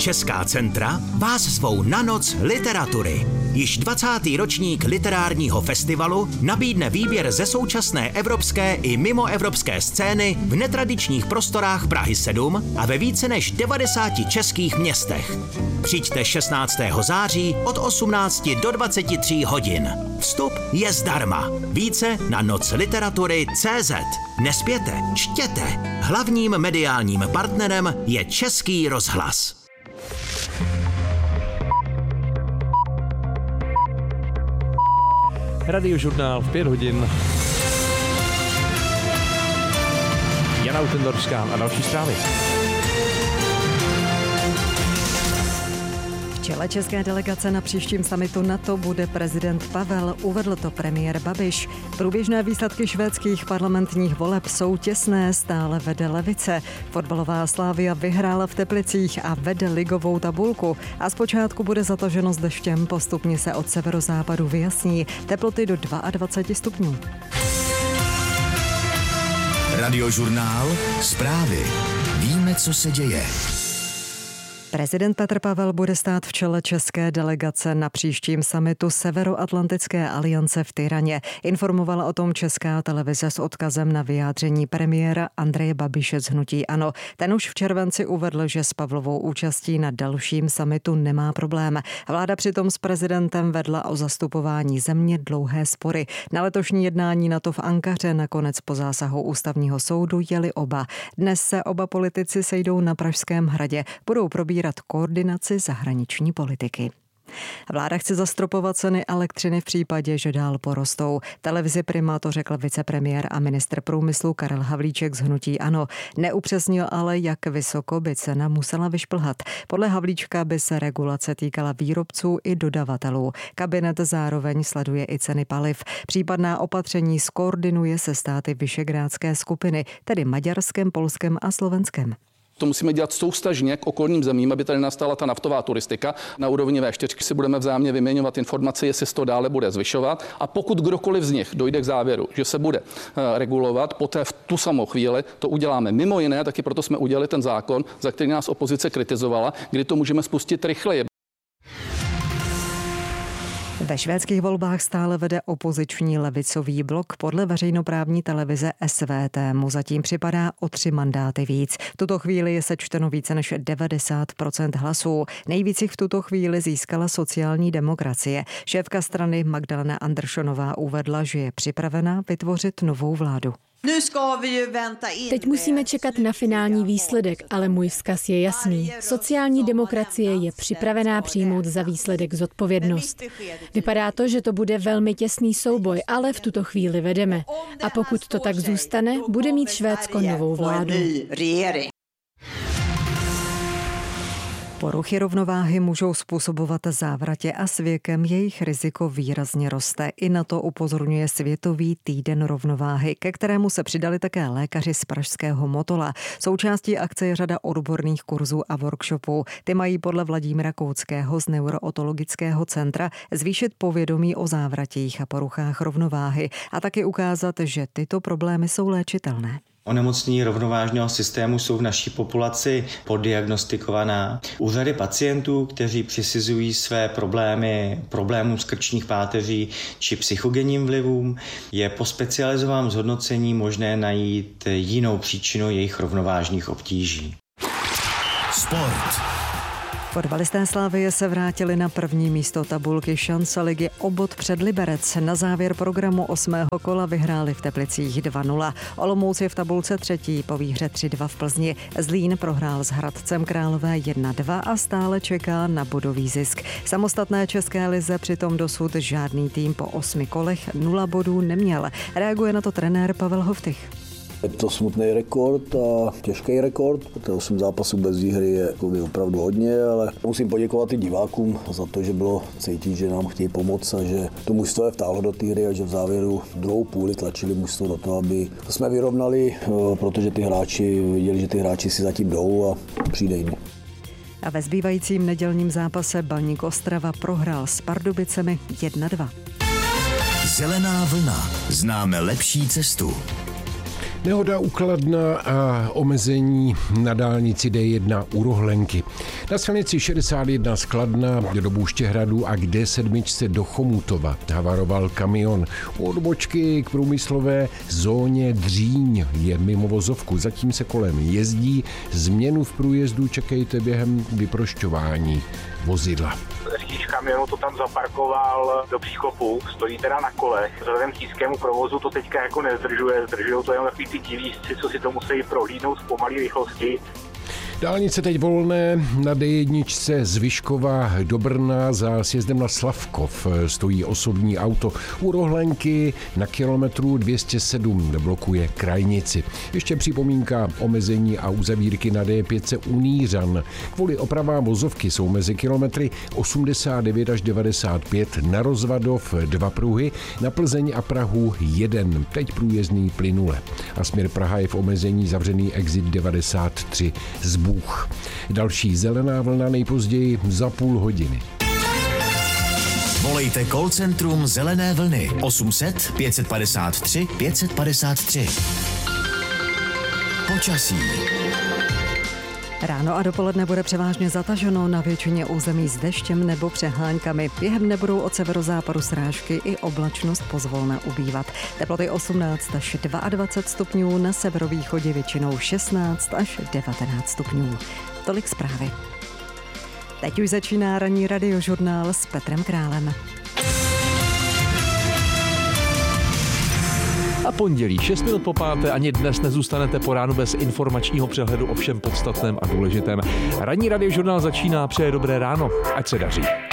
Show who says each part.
Speaker 1: Česká centra vás zvou na noc literatury. Již 20. ročník literárního festivalu nabídne výběr ze současné evropské i mimoevropské scény v netradičních prostorách Prahy 7 a ve více než 90 českých městech. Přijďte 16. září od 18 do 23 hodin. Vstup je zdarma. Více na nocliteratury.cz. Nespěte, čtěte. Hlavním mediálním partnerem je Český rozhlas.
Speaker 2: Radiožurnál v 5 hodin. Jana Utendorská a další zprávy.
Speaker 3: V čele české delegace na příštím summitu NATO bude prezident Pavel, uvedl to premiér Babiš. Průběžné výsledky švédských parlamentních voleb jsou těsné, stále vede levice. Fotbalová Slavia vyhrála v Teplicích a vede ligovou tabulku. A zpočátku bude zataženo s deštěm, postupně se od severozápadu vyjasní. Teploty do 22 stupňů.
Speaker 1: Radiožurnál, zprávy. Víme, co se děje.
Speaker 3: Prezident Petr Pavel bude stát v čele české delegace na příštím summitu Severoatlantické aliance v Tyraně. Informovala o tom Česká televize s odkazem na vyjádření premiéra Andreje Babiše z hnutí ANO. Ten už v červenci uvedl, že s Pavlovou účastí na dalším summitu nemá problém. Vláda přitom s prezidentem vedla o zastupování země dlouhé spory. Na letošní jednání NATO v Ankaře nakonec po zásahu ústavního soudu jeli oba. Dnes se oba politici sejdou na Pražském hradě. Budou probírat koordinaci zahraniční politiky. Vláda chce zastropovat ceny elektřiny v případě, že dál porostou. Televizi Prima to řekl vicepremiér a ministr průmyslu Karel Havlíček z hnutí ANO. Neupřesnil ale, jak vysoko by cena musela vyšplhat. Podle Havlíčka by se regulace týkala výrobců i dodavatelů. Kabinet zároveň sleduje i ceny paliv. Případná opatření skoordinuje se státy Visegrádské skupiny, tedy Maďarskem, Polskem a Slovenskem.
Speaker 4: To musíme dělat soustažně k okolním zemím, aby tady nastala ta naftová turistika. Na úrovni V4 si budeme vzájemně vyměňovat informace, jestli se to dále bude zvyšovat. A pokud kdokoliv z nich dojde k závěru, že se bude regulovat, poté v tu samou chvíli to uděláme. Mimo jiné, taky proto jsme udělali ten zákon, za který nás opozice kritizovala, kdy to můžeme spustit rychleji.
Speaker 3: Ve švédských volbách stále vede opoziční levicový blok. Podle veřejnoprávní televize SVT mu zatím připadá o 3 mandáty víc. V tuto chvíli je sečteno více než 90% hlasů. Nejvíc jich v tuto chvíli získala sociální demokracie. Šéfka strany Magdalena Anderssonová uvedla, že je připravena vytvořit novou vládu.
Speaker 5: Teď musíme čekat na finální výsledek, ale můj vzkaz je jasný. Sociální demokracie je připravená přijmout za výsledek zodpovědnost. Vypadá to, že to bude velmi těsný souboj, ale v tuto chvíli vedeme. A pokud to tak zůstane, bude mít Švédsko novou vládu.
Speaker 3: Poruchy rovnováhy můžou způsobovat závratě a s věkem jejich riziko výrazně roste. I na to upozorňuje Světový týden rovnováhy, ke kterému se přidali také lékaři z pražského Motola. Součástí akce je řada odborných kurzů a workshopů. Ty mají podle Vladimíra Kouckého z Neurootologického centra zvýšit povědomí o závratích a poruchách rovnováhy a taky ukázat, že tyto problémy jsou léčitelné.
Speaker 6: Onemocnění rovnovážného systému jsou v naší populaci poddiagnostikovaná. U řady pacientů, kteří přisuzují své problémům z krčních páteří či psychogenním vlivům, je po specializovaném zhodnocení možné najít jinou příčinu jejich rovnovážných obtíží.
Speaker 1: Sport.
Speaker 3: Fotbalisté Slavie se vrátili na první místo tabulky šance ligy o bod před Liberec. Na závěr programu 8. kola vyhráli v Teplicích 2-0. Olomouc je v tabulce 3. po výhře 3-2 v Plzni. Zlín prohrál s Hradcem Králové 1-2 a stále čeká na bodový zisk. V samostatné české lize přitom dosud žádný tým po 8 kolech 0 bodů neměl. Reaguje na to trenér Pavel Hoftych.
Speaker 7: Je to smutný rekord a těžký rekord, protože 8 zápasů bez výhry je opravdu hodně, ale musím poděkovat i divákům za to, že bylo cítit, že nám chtějí pomoct a že to mužstvo je vtáhlo do té hry a že v závěru druhou půli tlačili mužstvo do toho, aby to jsme vyrovnali, protože ty hráči viděli, že ty hráči si zatím jdou a přijde jim.
Speaker 3: A ve zbývajícím nedělním zápase Baník Ostrava prohrál s Pardubicemi 1-2.
Speaker 1: Zelená vlna. Známe lepší cestu.
Speaker 8: Nehoda u Kladna a omezení na dálnici D1 u Rohlenky. Na silnici 61 z Kladna do Bůštěhradu a k D7 do Chomutova havaroval kamion. U odbočky k průmyslové zóně Dříň je mimo vozovku. Zatím se kolem jezdí. Změnu v průjezdu čekejte během vyprošťování vozidla.
Speaker 9: Řidič kamionu to tam zaparkoval do příkopu, stojí teda na kolech. Vzhledem k nízkému provozu to teďka jako nezdržuje, zdržují to jenom takový ty divízci, co si to musí prohlídnout v pomalé rychlosti.
Speaker 8: Dálnice teď volné na D1 z Vyškova do Brna za sjezdem na Slavkov stojí osobní auto. U Rohlenky na kilometru 207 blokuje krajnici. Ještě připomínka omezení a uzavírky na D5 u Nířan. Kvůli opravám vozovky jsou mezi kilometry 89 až 95 na Rozvadov 2 pruhy, na Plzeň a Prahu 1. Teď průjezdný plynule. A směr Praha je v omezení zavřený exit 93 z Bůh. Další zelená vlna nejpozději za půl hodiny.
Speaker 1: Volejte call centrum Zelené vlny 800 553 553. Počasí.
Speaker 3: Ráno a dopoledne bude převážně zataženo, na většině území s deštěm nebo přehánkami. Během dne budou od severozápadu srážky i oblačnost pozvolna ubývat. Teploty 18 až 22 stupňů, na severovýchodě většinou 16 až 19 stupňů. Tolik zprávy. Teď už začíná ranní radiožurnál s Petrem Králem.
Speaker 2: A pondělí 6 minut po páté, ani dnes nezůstanete po ránu bez informačního přehledu o všem podstatném a důležitém. Ranní radiožurnál začíná, přeje dobré ráno, ať se daří.